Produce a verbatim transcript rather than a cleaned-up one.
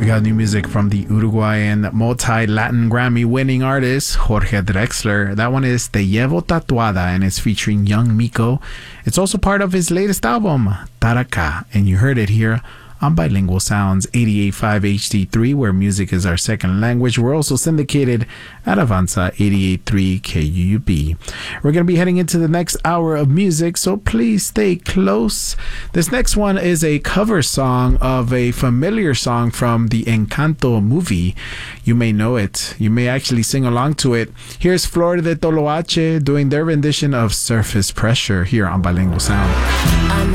got new music from the Uruguayan multi-Latin Grammy-winning artist Jorge Drexler. That one is Te Llevo Tatuada, and it's featuring Young Miko. It's also part of his latest album, Taraka, and you heard it here on Bilingual Sounds eighty-eight point five H D three, where music is our second language. We're also syndicated at Avanza eighty-eight point three K U U B. We're going to be heading into the next hour of music, so please stay close. This next one is a cover song of a familiar song from the Encanto movie. You may know it. You may actually sing along to it. Here's Flor de Toloache doing their rendition of Surface Pressure here on Bilingual Sound.